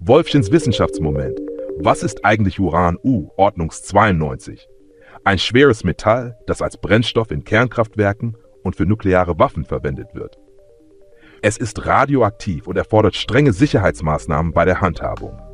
Wolfchens Wissenschaftsmoment. Was ist eigentlich Uran-U, Ordnungs 92? Ein schweres Metall, das als Brennstoff in Kernkraftwerken und für nukleare Waffen verwendet wird. Es ist radioaktiv und erfordert strenge Sicherheitsmaßnahmen bei der Handhabung.